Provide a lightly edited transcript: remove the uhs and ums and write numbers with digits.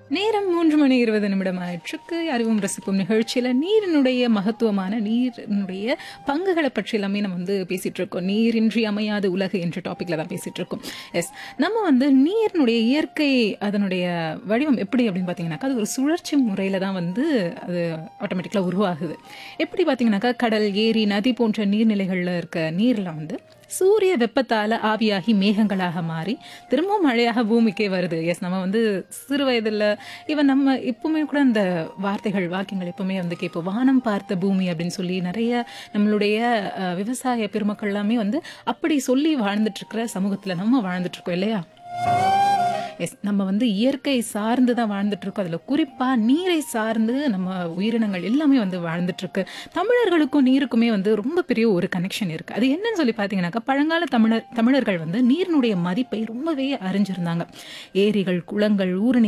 நேரம் 3:20 ஆயிற்றுக்கு. அறிவும் ரசிப்பும் நிகழ்ச்சியில் நீரினுடைய மகத்துவமான நீரினுடைய பங்குகளை பற்றி எல்லாமே நம்ம பேசிட்டு இருக்கோம். நீரின்றி அமையாத உலகு என்ற டாபிக்ல தான் பேசிட்டு இருக்கோம். எஸ், நம்ம நீரினுடைய இயற்கை அதனுடைய வடிவம் எப்படி அப்படின்னு பார்த்தீங்கன்னாக்கா, அது ஒரு சுழற்சி முறையில் தான் அது ஆட்டோமேட்டிக்கலாக உருவாகுது. எப்படி பார்த்தீங்கன்னாக்கா, கடல், ஏரி, நதி போன்ற நீர்நிலைகளில் இருக்க நீரில் சூரிய வெப்பத்தால் ஆவியாகி மேகங்களாக மாறி திரும்பவும் மழையாக பூமிக்கே வருது. எஸ், நம்ம சிறு வயதில் நம்ம எப்பவுமே கூட அந்த வாக்கியங்கள் எப்பவுமே கேட்போம். வானம் பார்த்த பூமி அப்படின்னு சொல்லி நிறைய நம்மளுடைய விவசாய பெருமக்கள் எல்லாமே அப்படி சொல்லி வாழ்ந்துட்டு இருக்கிற சமூகத்தில் நம்ம வாழ்ந்துட்டு இருக்கோம் இல்லையா? எஸ், நம்ம இயற்கை சார்ந்து தான் வாழ்ந்துட்டு இருக்கோம். அதில் குறிப்பாக நீரை சார்ந்து நம்ம உயிரினங்கள் எல்லாமே வாழ்ந்துட்டு இருக்கு. தமிழர்களுக்கும் நீருக்குமே ரொம்ப பெரிய ஒரு கனெக்ஷன் இருக்கு. அது என்னன்னு சொல்லி பார்த்தீங்கன்னாக்கா, பழங்கால தமிழர்கள் நீரினுடைய மதிப்பை ரொம்பவே அறிஞ்சிருந்தாங்க. ஏரிகள், குளங்கள், ஊரணி